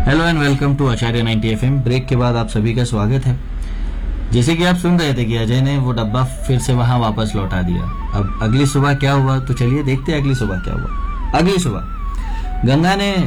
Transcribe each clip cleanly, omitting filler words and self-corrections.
Hello and welcome to Acharya 90 FM। Break के बाद आप सभी का स्वागत है। जैसे कि आप सुन रहे थे कि अजय ने वो डब्बा फिर से वहां वापस लौटा दिया। अब अगली सुबह क्या हुआ, तो चलिए देखते हैं अगली सुबह क्या हुआ। अगली सुबह गंगा ने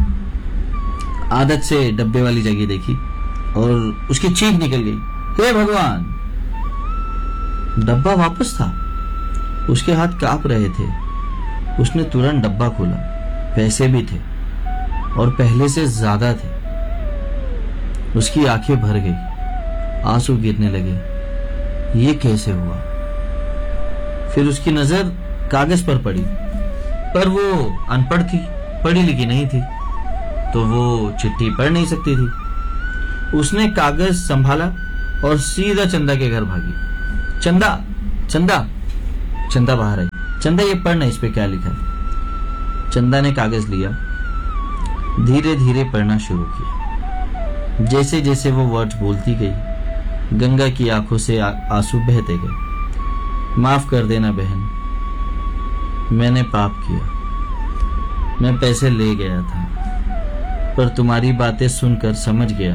आदत से डब्बे वाली जगह देखी और उसकी चीख निकल गई, हे भगवान! डब्बा वापस था। उसके हाथ कांप रहे थे। उसने तुरंत डब्बा खोला। पैसे भी थे और पहले से ज्यादा थे। उसकी आंखें भर गई, आंसू गिरने लगे। ये कैसे हुआ? फिर उसकी नजर कागज पर पड़ी, पर वो अनपढ़ थी, पढ़ी लिखी नहीं थी, तो वो चिट्ठी पढ़ नहीं सकती थी। उसने कागज संभाला और सीधा चंदा के घर भागी। चंदा, चंदा, चंदा बाहर आई। चंदा, ये पढ़ना, इस पे क्या लिखा है। चंदा ने कागज लिया, धीरे धीरे पढ़ना शुरू किया। जैसे जैसे वो वर्ड्स बोलती गई, गंगा की आंखों से आंसू बहते गए। माफ कर देना बहन, मैंने पाप किया। मैं पैसे ले गया था, पर तुम्हारी बातें सुनकर समझ गया।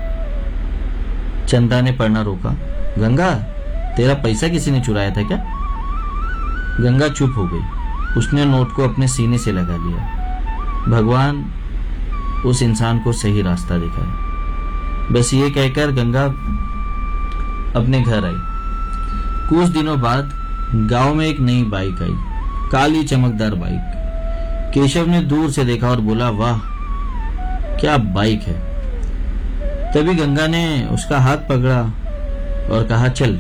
चंदा ने पढ़ना रोका। गंगा, तेरा पैसा किसी ने चुराया था क्या? गंगा चुप हो गई। उसने नोट को अपने सीने से लगा लिया। भगवान उस इंसान को सही रास्ता दिखाए। बस ये कहकर गंगा अपने घर आई। कुछ दिनों बाद गांव में एक नई बाइक आई, काली चमकदार बाइक। केशव ने दूर से देखा और बोला, वाह क्या बाइक है। तभी गंगा ने उसका हाथ पकड़ा और कहा, चल।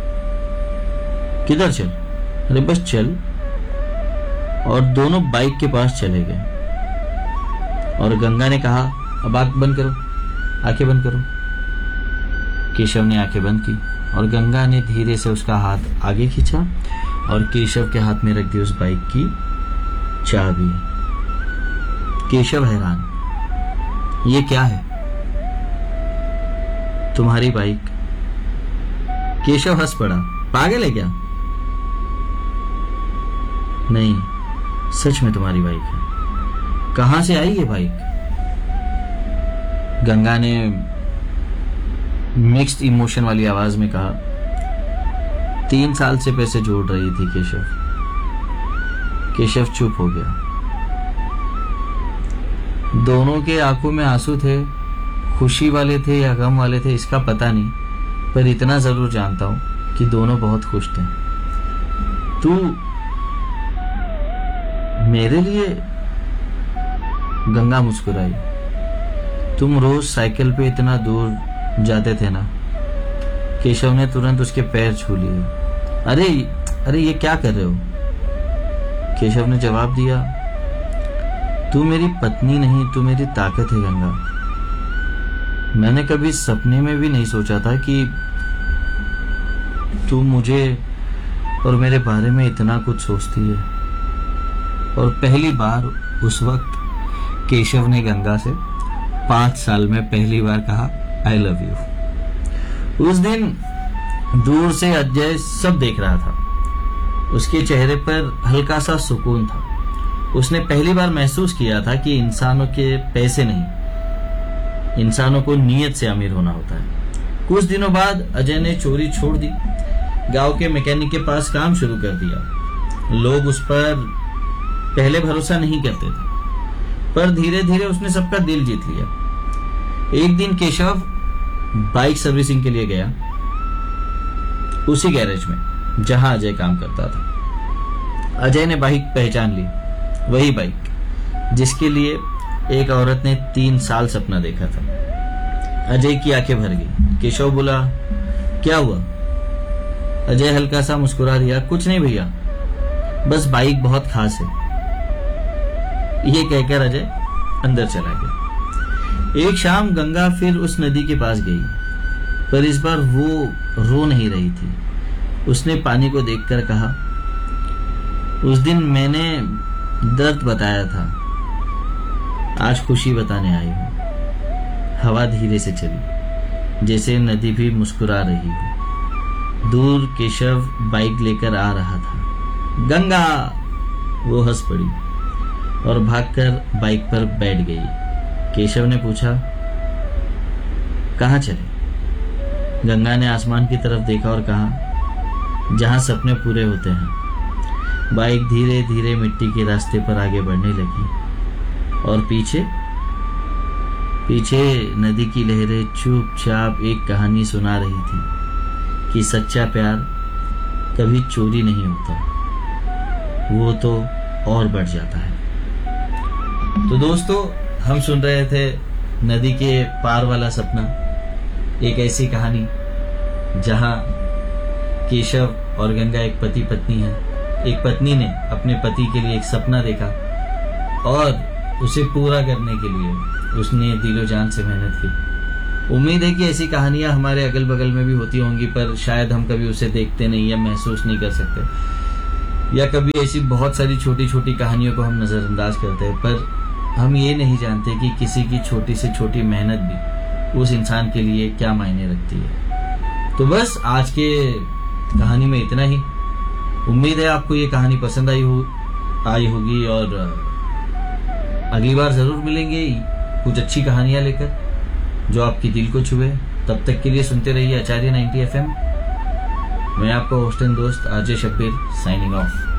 किधर चल? अरे बस चल। और दोनों बाइक के पास चले गए। और गंगा ने कहा, अब आंख बंद करो, आंखें बंद करो। केशव ने आंखें बंद की और गंगा ने धीरे से उसका हाथ आगे खींचा और केशव के हाथ में रख दी उस बाइक की चाबी। केशव हैरान, ये क्या है? तुम्हारी बाइक। केशव हंस पड़ा, पागल है क्या? नहीं, सच में तुम्हारी बाइक है। कहां से आई ये बाइक? गंगा ने मिक्स्ड इमोशन वाली आवाज में कहा, 3 साल से पैसे जोड़ रही थी केशव। केशव चुप हो गया। दोनों के आंखों में आंसू थे। खुशी वाले थे या गम वाले थे इसका पता नहीं, पर इतना जरूर जानता हूं कि दोनों बहुत खुश थे। तू मेरे लिए? गंगा मुस्कुराई। तुम रोज साइकिल पे इतना दूर जाते थे ना। केशव ने तुरंत उसके पैर छू लिए। अरे अरे, ये क्या कर रहे हो? केशव ने जवाब दिया, तू मेरी पत्नी नहीं, तू मेरी ताकत है गंगा। मैंने कभी सपने में भी नहीं सोचा था कि तू मुझे और मेरे बारे में इतना कुछ सोचती है। और पहली बार उस वक्त केशव ने गंगा से 5 साल में पहली बार कहा, आई लव यू। उस दिन दूर से अजय सब देख रहा था। उसके चेहरे पर हल्का सा सुकून था। उसने पहली बार महसूस किया था कि इंसानों के पैसे नहीं, इंसानों को नीयत से अमीर होना होता है। कुछ दिनों बाद अजय ने चोरी छोड़ दी, गांव के मैकेनिक के पास काम शुरू कर दिया। लोग उस पर पहले भरोसा नहीं करते थे, पर धीरे धीरे उसने सबका दिल जीत लिया। एक दिन केशव बाइक सर्विसिंग के लिए गया, उसी गैरेज में जहां अजय काम करता था। अजय ने बाइक पहचान ली, वही बाइक जिसके लिए एक औरत ने 3 साल सपना देखा था। अजय की आंखें भर गई। केशव बोला, क्या हुआ? अजय हल्का सा मुस्कुरा दिया, कुछ नहीं भैया, बस बाइक बहुत खास है। ये कहकर अजय अंदर चला गया। एक शाम गंगा फिर उस नदी के पास गई, पर इस बार वो रो नहीं रही थी। उसने पानी को देखकर कहा, उस दिन मैंने दर्द बताया था, आज खुशी बताने आई हूं। हवा धीरे से चली, जैसे नदी भी मुस्कुरा रही हो। दूर केशव बाइक लेकर आ रहा था। गंगा! वो हंस पड़ी और भागकर बाइक पर बैठ गई। केशव ने पूछा, कहाँ चले? गंगा ने आसमान की तरफ देखा और कहा, जहां सपने पूरे होते हैं। बाइक धीरे धीरे मिट्टी के रास्ते पर आगे बढ़ने लगी और पीछे नदी की लहरें चुपचाप एक कहानी सुना रही थी कि सच्चा प्यार कभी चोरी नहीं होता, वो तो और बढ़ जाता है। तो दोस्तों, हम सुन रहे थे नदी के पार वाला सपना, एक ऐसी कहानी जहां केशव और गंगा एक पति पत्नी है। एक पत्नी ने अपने पति के लिए एक सपना देखा और उसे पूरा करने के लिए उसने दिलो जान से मेहनत की। उम्मीद है कि ऐसी कहानियां हमारे अगल बगल में भी होती होंगी, पर शायद हम कभी उसे देखते नहीं या महसूस नहीं कर सकते, या कभी ऐसी बहुत सारी छोटी छोटी कहानियों को हम नजरअंदाज करते हैं, पर हम ये नहीं जानते कि किसी की छोटी से छोटी मेहनत भी उस इंसान के लिए क्या मायने रखती है। तो बस आज के कहानी में इतना ही। उम्मीद है आपको ये कहानी पसंद आई होगी और अगली बार जरूर मिलेंगे कुछ अच्छी कहानियां लेकर जो आपकी दिल को छुए। तब तक के लिए सुनते रहिए आचार्य 90 FM। मैं आपका होस्ट एंड दोस्त आरजे शब्बीर, साइनिंग ऑफ।